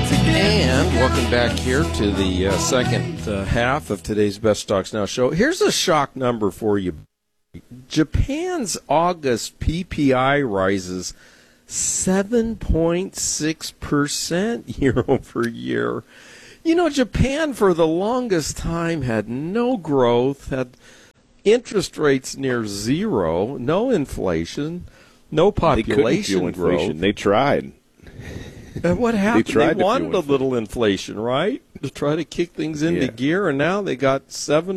And welcome back here to the second half of today's Best Stocks Now show. Here's a shock number for you. Japan's August PPI rises 7.6% year over year. You know, Japan for the longest time had no growth, had interest rates near zero, no inflation, no population growth. They tried. What happened? They wanted a little inflation, right? To try to kick things into gear, and now they got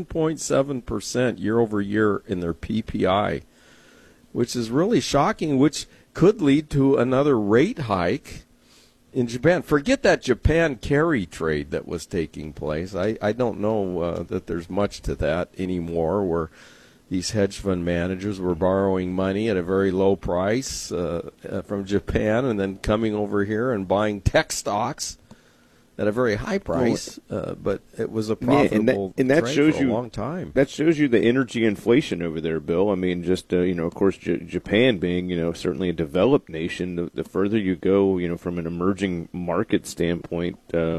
7.7% year over year in their PPI, which is really shocking, which could lead to another rate hike in Japan. Forget that Japan carry trade that was taking place. I don't know that there's much to that anymore, where these hedge fund managers were borrowing money at a very low price from Japan and then coming over here and buying tech stocks at a very high price. But it was a profitable trade for a long time. That shows you the energy inflation over there, Bill. I mean, just, of course, Japan being, certainly a developed nation, the further you go, from an emerging market standpoint,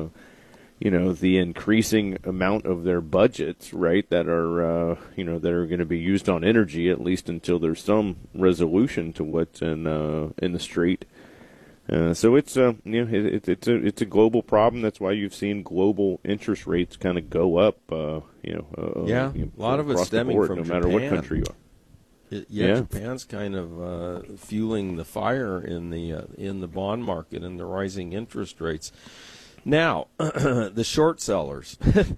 the increasing amount of their budgets, right, that are, that are going to be used on energy, at least until there's some resolution to what's in the street. So it's it's a global problem. That's why you've seen global interest rates kind of go up. A lot of it's stemming from no Japan. matter what country you are. Japan's kind of fueling the fire in the bond market and the rising interest rates. Now, the short sellers.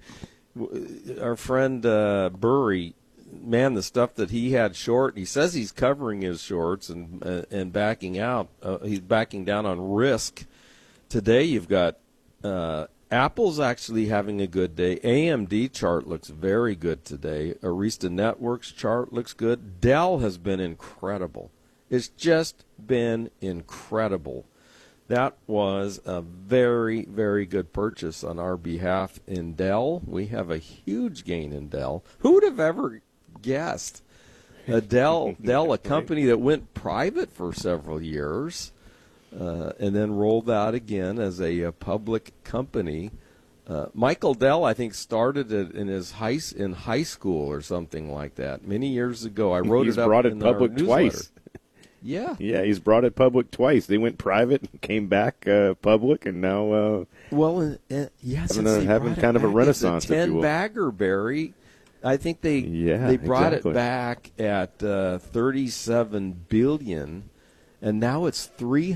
Our friend Burry, man, the stuff that he had short, he says he's covering his shorts and backing out. He's backing down on risk. Today you've got Apple's actually having a good day. AMD chart looks very good today. Arista Networks chart looks good. Dell has been incredible. It's just been incredible. That was a very, very good purchase on our behalf in Dell. We have a huge gain in Dell. Who would have ever guessed? Dell, a company that went private for several years and then rolled out again as a public company. Michael Dell, I think, started it in high school or something like that many years ago. I wrote it up brought in it public our newsletter. twice. Yeah, he's brought it public twice. They went private and came back public, and now having kind of a renaissance. It's a 10-bagger, Barry. I think they brought it back at $37 billion, and now it's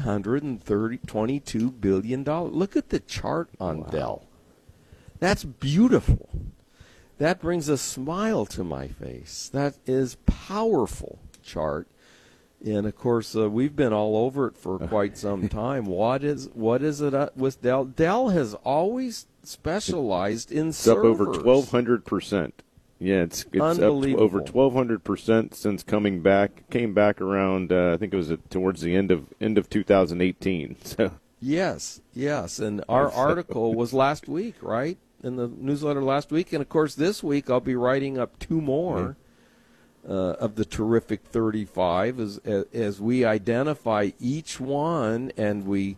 $322 billion. Look at the chart on Dell. That's beautiful. That brings a smile to my face. That is powerful chart. And, of course, we've been all over it for quite some time. What is it with Dell? Dell has always specialized in servers. Up over 1,200%. Yeah, it's up over 1,200% since came back around. I think it was towards the end of 2018. So. Yes, and our article was last week, right, in the newsletter last week, and of course this week I'll be writing up two more of the terrific 35 as we identify each one, and we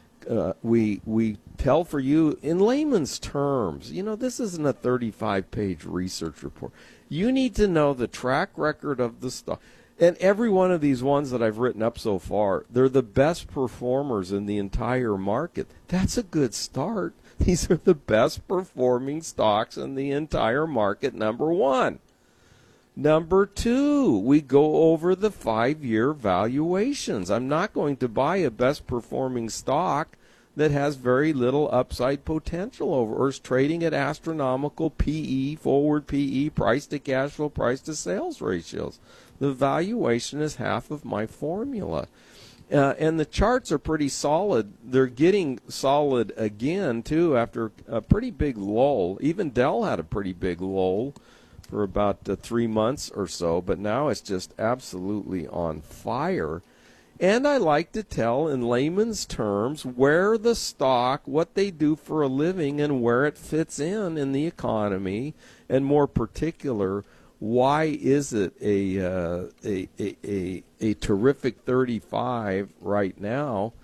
tell for you in layman's terms. This isn't a 35-page research report. You need to know the track record of the stock. And every one of these ones that I've written up so far, they're the best performers in the entire market. That's a good start. These are the best performing stocks in the entire market, number one. Number two, we go over the 5-year valuations. I'm not going to buy a best performing stock that has very little upside potential or is trading at astronomical PE, forward PE, price to cash flow, price to sales ratios. The valuation is half of my formula. And the charts are pretty solid. They're getting solid again, too, after a pretty big lull. Even Dell had a pretty big lull for about 3 months or so, but now it's just absolutely on fire. And I like to tell in layman's terms where the stock, what they do for a living, and where it fits in the economy, and more particular, why is it a terrific 35 right now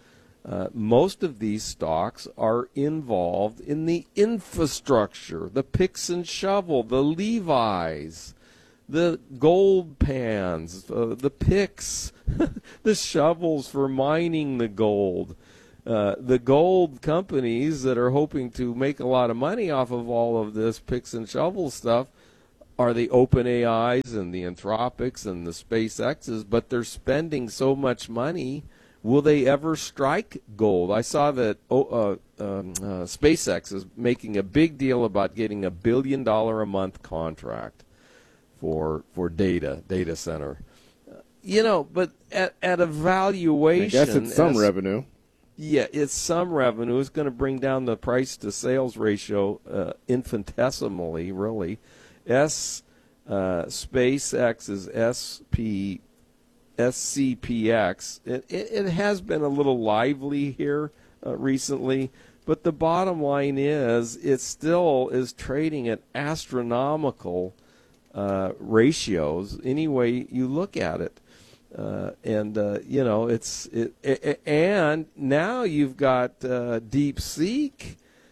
Most of these stocks are involved in the infrastructure, the picks and shovel, the Levi's, the gold pans, the picks, the shovels for mining the gold. The gold companies that are hoping to make a lot of money off of all of this picks and shovel stuff are the OpenAIs and the Anthropics and the SpaceXs, but they're spending so much money. Will they ever strike gold? I saw that SpaceX is making a big deal about getting $1 billion a month contract for data center. But at a valuation, I guess it's some revenue. Yeah, it's some revenue. It's going to bring down the price to sales ratio infinitesimally, really. SpaceX's SCPX, it has been a little lively here recently, but the bottom line is it still is trading at astronomical ratios any way you look at it. And now you've got DeepSeek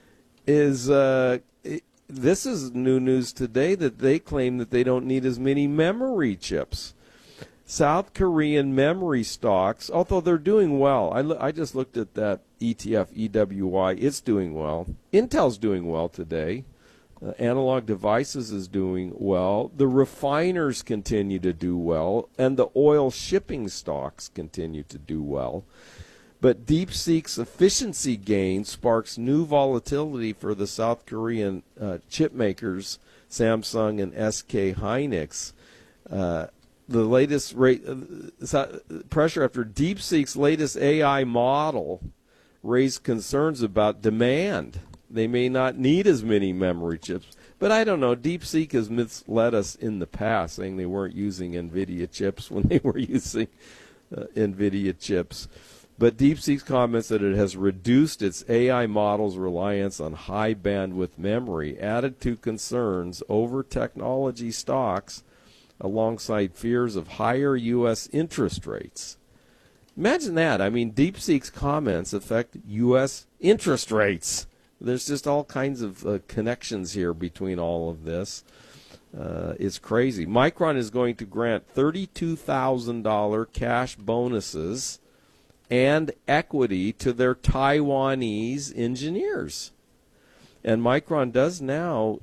this is new news today that they claim that they don't need as many memory chips. South Korean memory stocks, although they're doing well. I just looked at that ETF, EWY. It's doing well. Intel's doing well today. Analog Devices is doing well. The refiners continue to do well. And the oil shipping stocks continue to do well. But DeepSeek's efficiency gain sparks new volatility for the South Korean chip makers, Samsung and SK Hynix. The latest pressure after DeepSeek's latest AI model raised concerns about demand. They may not need as many memory chips. But I don't know. DeepSeek has misled us in the past, saying they weren't using NVIDIA chips when they were using NVIDIA chips. But DeepSeek comments that it has reduced its AI model's reliance on high bandwidth memory, added to concerns over technology stocks alongside fears of higher U.S. interest rates. Imagine that. I mean, DeepSeek's comments affect U.S. interest rates. There's just all kinds of connections here between all of this. It's crazy. Micron is going to grant $32,000 cash bonuses and equity to their Taiwanese engineers. And Micron does now,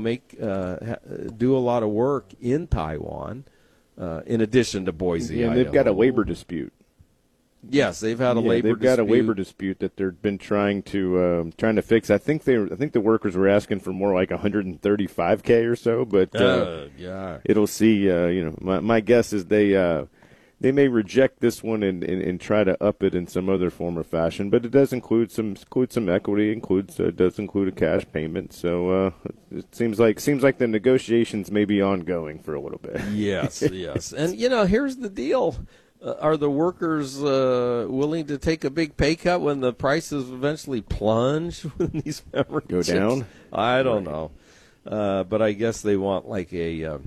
do a lot of work in Taiwan, in addition to Boise. Yeah, and they've got a labor dispute. Yes, they've had a labor dispute. They've got a labor dispute that they've been trying to fix. I think the workers were asking for more like $135K or so, but yeah, it'll see. My guess is they may reject this one and try to up it in some other form or fashion, but it does include some equity. Does include a cash payment. So it seems like the negotiations may be ongoing for a little bit. Yes, yes, and here's the deal: are the workers willing to take a big pay cut when the prices eventually plunge when these memory go chips? Down? I don't know, but I guess they want like a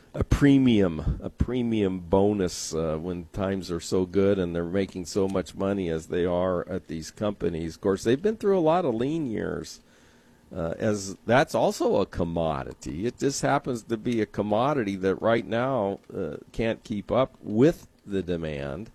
premium bonus when times are so good and they're making so much money as they are at these companies. Of course, they've been through a lot of lean years, as that's also a commodity. It just happens to be a commodity that right now can't keep up with the demand,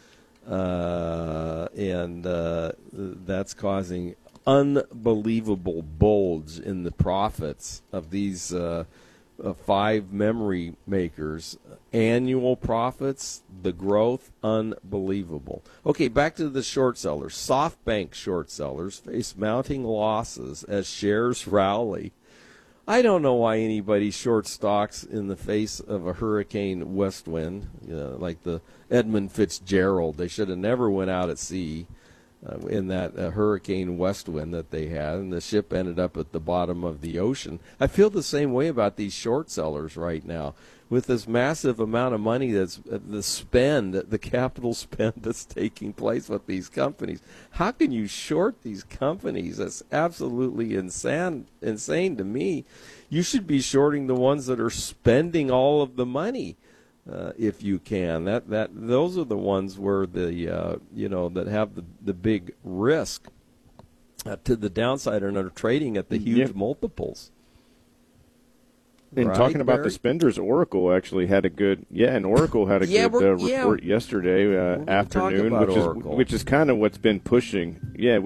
and that's causing unbelievable bulge in the profits of these 5 memory makers. Annual profits, the growth, unbelievable. Okay, back to the short sellers. SoftBank short sellers face mounting losses as shares rally. I don't know why anybody short stocks in the face of a hurricane west wind, like the Edmund Fitzgerald. They should have never went out at sea in that hurricane west wind that they had, and the ship ended up at the bottom of the ocean. I feel the same way about these short sellers right now. With this massive amount of money that's the capital spend that's taking place with these companies, how can you short these companies? That's absolutely insane to me. You should be shorting the ones that are spending all of the money. if you can. Those are the ones where that have the big risk to the downside and are trading at the huge multiples. And right, talking about Barry? the spenders, Oracle actually had a good report yesterday afternoon, which is kind of what's been pushing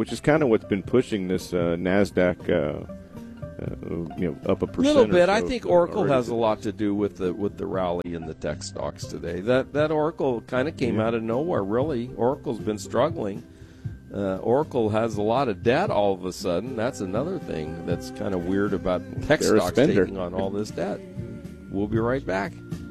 this Nasdaq up a percent. A little bit. So I think Oracle has a lot to do with the rally in the tech stocks today. That Oracle kind of came out of nowhere. Really, Oracle's been struggling. Oracle has a lot of debt all of a sudden. That's another thing that's kind of weird about tech stocks taking on all this debt. We'll be right back.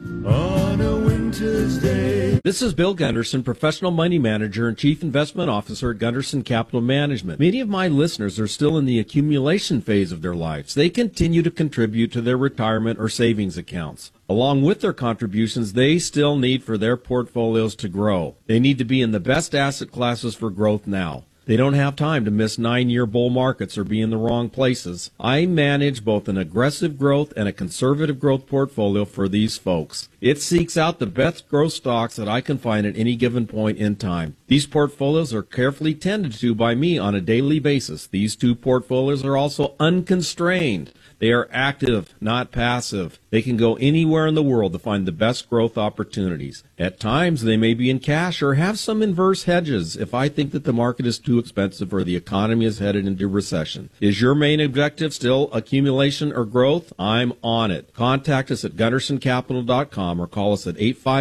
On a winter's day. This is Bill Gunderson, Professional Money Manager and Chief Investment Officer at Gunderson Capital Management. Many of my listeners are still in the accumulation phase of their lives. They continue to contribute to their retirement or savings accounts. Along with their contributions, they still need for their portfolios to grow. They need to be in the best asset classes for growth now. They don't have time to miss 9-year bull markets or be in the wrong places. I manage both an aggressive growth and a conservative growth portfolio for these folks. It seeks out the best growth stocks that I can find at any given point in time. These portfolios are carefully tended to by me on a daily basis. These two portfolios are also unconstrained. They are active, not passive. They can go anywhere in the world to find the best growth opportunities. At times, they may be in cash or have some inverse hedges if I think that the market is too expensive or the economy is headed into recession. Is your main objective still accumulation or growth? I'm on it. Contact us at GundersonCapital.com or call us at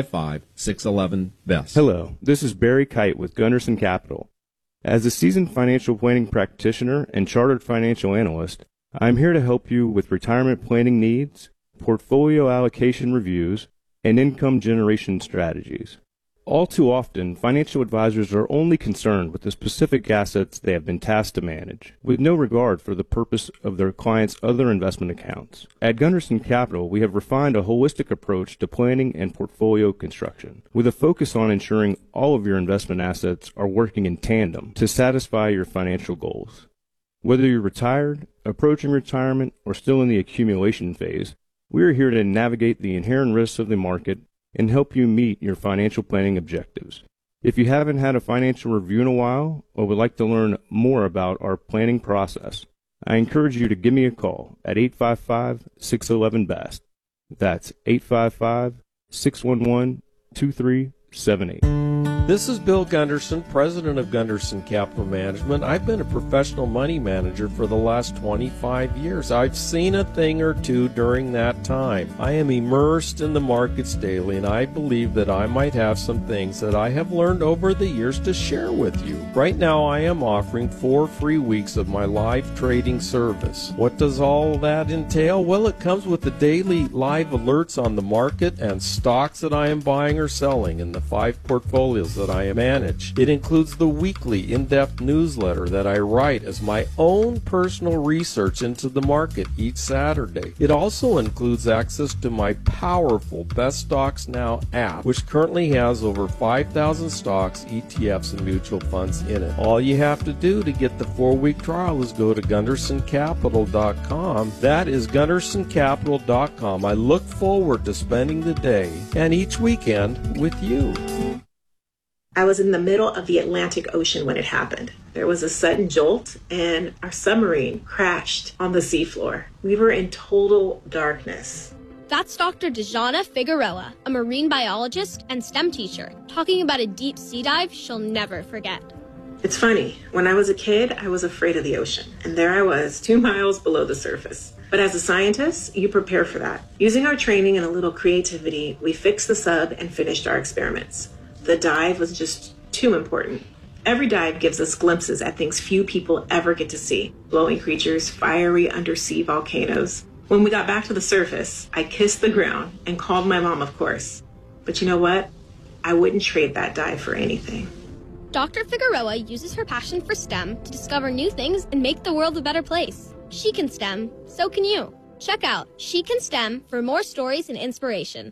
855-611-BEST. Hello, this is Barry Kite with Gunderson Capital. As a seasoned financial planning practitioner and chartered financial analyst, I'm here to help you with retirement planning needs, portfolio allocation reviews, and income generation strategies. All too often, financial advisors are only concerned with the specific assets they have been tasked to manage, with no regard for the purpose of their clients' other investment accounts. At Gunderson Capital, we have refined a holistic approach to planning and portfolio construction, with a focus on ensuring all of your investment assets are working in tandem to satisfy your financial goals. Whether you're retired, approaching retirement, or still in the accumulation phase, we are here to navigate the inherent risks of the market and help you meet your financial planning objectives. If you haven't had a financial review in a while or would like to learn more about our planning process, I encourage you to give me a call at 855-611-BEST. That's 855-611-2378. This is Bill Gunderson, president of Gunderson Capital Management. I've been a professional money manager for the last 25 years. I've seen a thing or two during that time. I am immersed in the markets daily, and I believe that I might have some things that I have learned over the years to share with you. Right now, I am offering 4 free weeks of my live trading service. What does all that entail? Well, it comes with the daily live alerts on the market and stocks that I am buying or selling in the 5 portfolios that I manage. It includes the weekly in-depth newsletter that I write as my own personal research into the market each Saturday. It also includes access to my powerful Best Stocks Now app, which currently has over 5,000 stocks, ETFs, and mutual funds in it. All you have to do to get the 4-week trial is go to GundersonCapital.com. That is GundersonCapital.com. I look forward to spending the day and each weekend with you. I was in the middle of the Atlantic Ocean when it happened. There was a sudden jolt and our submarine crashed on the seafloor. We were in total darkness. That's Dr. Dejana Figueroa, a marine biologist and STEM teacher, talking about a deep sea dive she'll never forget. It's funny, when I was a kid, I was afraid of the ocean, and there I was, 2 miles below the surface. But as a scientist, you prepare for that. Using our training and a little creativity, we fixed the sub and finished our experiments. The dive was just too important. Every dive gives us glimpses at things few people ever get to see. Glowing creatures, fiery undersea volcanoes. When we got back to the surface, I kissed the ground and called my mom, of course. But you know what? I wouldn't trade that dive for anything. Dr. Figueroa uses her passion for STEM to discover new things and make the world a better place. She can STEM, so can you. Check out She Can STEM for more stories and inspiration.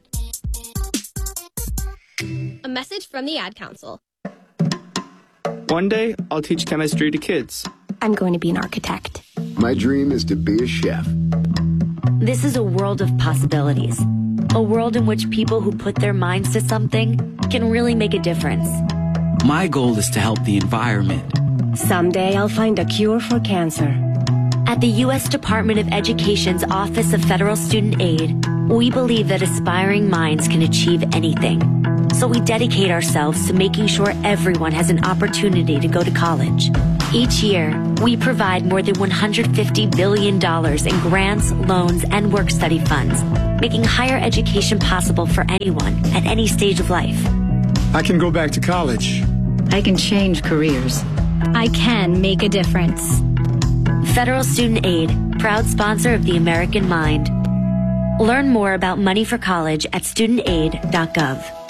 A message from the Ad Council. One day, I'll teach chemistry to kids. I'm going to be an architect. My dream is to be a chef. This is a world of possibilities. A world in which people who put their minds to something can really make a difference. My goal is to help the environment. Someday I'll find a cure for cancer. At the U.S. Department of Education's Office of Federal Student Aid, we believe that aspiring minds can achieve anything. So we dedicate ourselves to making sure everyone has an opportunity to go to college. Each year, we provide more than $150 billion in grants, loans, and work-study funds, making higher education possible for anyone at any stage of life. I can go back to college. I can change careers. I can make a difference. Federal Student Aid, proud sponsor of the American Mind. Learn more about money for college at studentaid.gov.